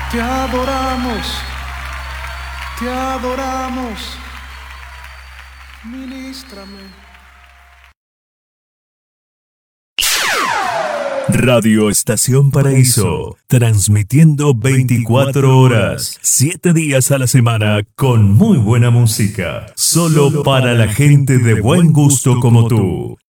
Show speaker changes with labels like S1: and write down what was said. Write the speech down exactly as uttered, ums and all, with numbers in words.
S1: Te adoramos, te adoramos. Ministrame.
S2: Radio Estación Paraíso, transmitiendo veinticuatro horas, siete días a la semana, con muy buena música, solo para la gente de buen gusto como tú.